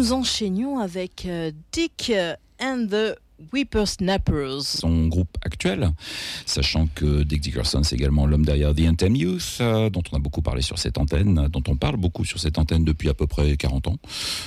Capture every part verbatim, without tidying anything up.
nous enchaînions avec euh, Dick and the Whippersnappers. Son groupe actuel, sachant que Dick Dickerson, c'est également l'homme derrière The Anthem Youth, euh, dont on a beaucoup parlé sur cette antenne, dont on parle beaucoup sur cette antenne depuis à peu près quarante ans.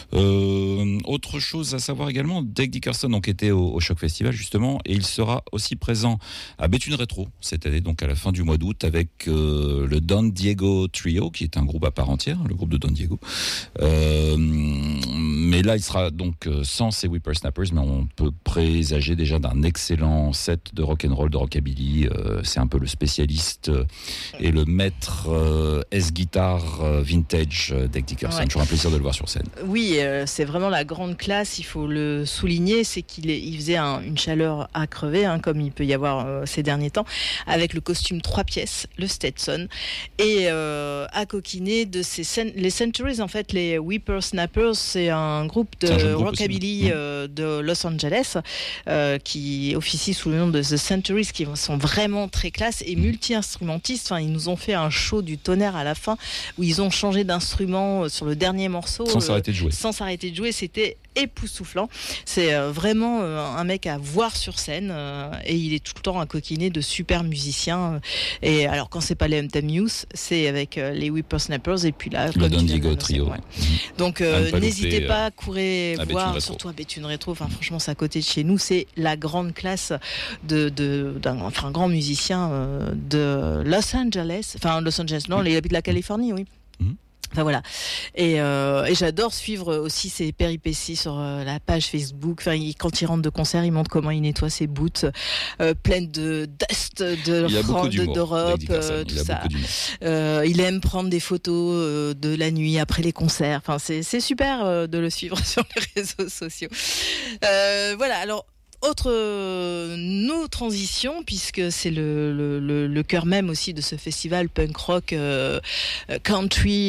Euh, autre chose à savoir également, Dick Dickerson donc, était au, au Choc Festival justement, et il sera aussi présent à Béthune Rétro cette année, donc à la fin du mois d'août, avec euh, le Don Diego Trio, qui est un groupe à part entière, le groupe de Don Diego. Euh, mais là, il sera donc sans ces Whippersnappers, mais on peut présager déjà d'un excellent set de rock'n'roll, de rockabilly. Euh, c'est un peu le spécialiste euh, et le maître euh, S-guitare euh, vintage euh, Dick Dickerson. Ouais. Toujours un plaisir de le voir sur scène. Oui, euh, c'est vraiment la grande classe, il faut le souligner, c'est qu'il est, il faisait un, une chaleur à crever, hein, comme il peut y avoir euh, ces derniers temps, avec le costume trois pièces, le Stetson, et euh, à coquiner de ces cen- les Centuries, en fait, les Whippersnappers, c'est un groupe de rockabilly euh, de Los Angeles, Euh, qui officie sous le nom de The Centuries, qui sont vraiment très classe et multi-instrumentistes. Enfin, ils nous ont fait un show du tonnerre à la fin où ils ont changé d'instrument sur le dernier morceau sans euh, s'arrêter de jouer. Sans s'arrêter de jouer, c'était époustouflant. C'est euh, vraiment euh, un mec à voir sur scène euh, et il est tout le temps à coquiner de super musiciens. Et alors quand c'est pas les Anthem Youth, c'est avec euh, les Whippersnappers et puis là le Don Diego Trio. Ouais. Donc euh, n'hésitez louper, pas à courir à voir, surtout à Béthune Rétro. Enfin franchement, c'est à côté de chez nous. C'est la grande classe de, de d'un enfin, grand musicien euh, de Los Angeles. Enfin Los Angeles, non, il habite la Californie, oui. Mm-hmm. Enfin voilà, et, euh, et j'adore suivre aussi ses péripéties sur euh, la page Facebook. Enfin, il, quand il rentre de concert, il montre comment il nettoie ses boots euh, pleines de dust de France, d'Europe, euh, tout ça. Euh, il aime prendre des photos euh, de la nuit après les concerts. Enfin, c'est, c'est super euh, de le suivre sur les réseaux sociaux. Euh, voilà, alors. Autre euh, nos transitions, puisque c'est le, le, le, le cœur même aussi de ce festival punk rock, euh, country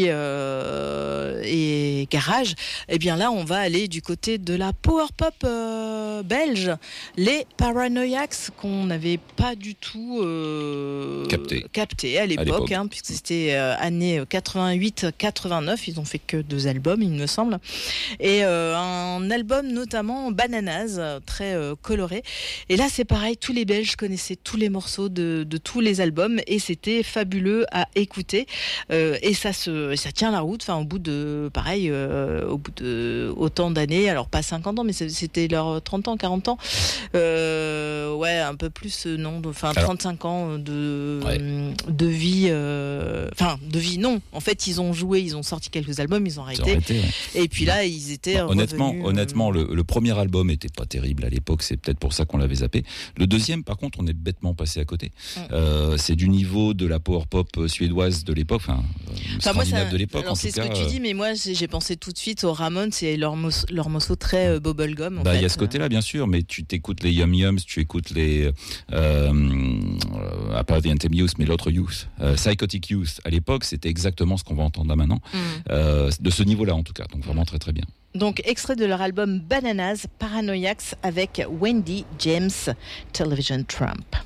euh, et garage, et eh bien là on va aller du côté de la power pop euh, belge, les Paranoiacs, qu'on n'avait pas du tout euh, capté. capté à l'époque, à l'époque. Hein, puisque c'était euh, année quatre-vingt-huit quatre-vingt-neuf, ils ont fait que deux albums il me semble, et euh, un album notamment Bananas, très euh, coloré. Et là, c'est pareil, tous les Belges connaissaient tous les morceaux de, de tous les albums et c'était fabuleux à écouter. Euh, et ça se, ça tient la route. Enfin, au bout de, pareil, euh, au bout de autant d'années, alors pas cinquante ans, mais c'était leurs trente ans, quarante ans. Euh, ouais, un peu plus, non, enfin trente-cinq ans de, ouais. de vie. Enfin, euh, de vie, non. En fait, ils ont joué, ils ont sorti quelques albums, ils ont arrêté. Ils ont arrêté ouais. Et puis là, ils étaient. Bah, honnêtement, revenus, honnêtement, euh... le, le premier album était pas terrible à l'époque. C'est peut-être pour ça qu'on l'avait zappé. Le deuxième, par contre, on est bêtement passé à côté. Mmh. Euh, c'est du niveau de la power pop suédoise de l'époque, enfin, enfin moi, ça, de l'époque. Alors en c'est tout ce cas, que tu dis, mais moi j'ai pensé tout de suite aux Ramones, c'est leur, mo- leur morceau très euh, bubblegum. Bah, il y a ce côté-là, bien sûr, mais tu t'écoutes les Yum Yums, tu écoutes les, euh, à part The Anthem Youth, mais l'autre Youth, euh, Psychotic Youth. À l'époque, c'était exactement ce qu'on va entendre là maintenant, mmh. euh, de ce niveau-là en tout cas. Donc vraiment très très bien. Donc, extrait de leur album Bananas, Paranoiacs avec Wendy James, Television Trump.